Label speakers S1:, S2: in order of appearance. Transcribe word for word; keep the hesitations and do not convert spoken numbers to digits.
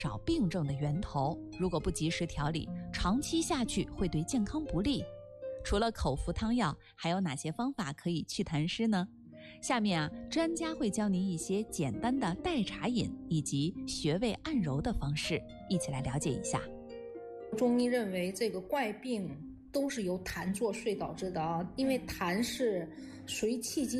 S1: 找病症的源头，如果不及时调理，长期下去会对健康不利。除了口服汤药，还有哪些方法可以祛痰湿呢？下面啊，专家会教您一些简单的代茶饮以及穴位按揉的方式，一起来了解一下。
S2: 中医认为这个怪病都是由痰作祟导致的啊，因为痰是随气机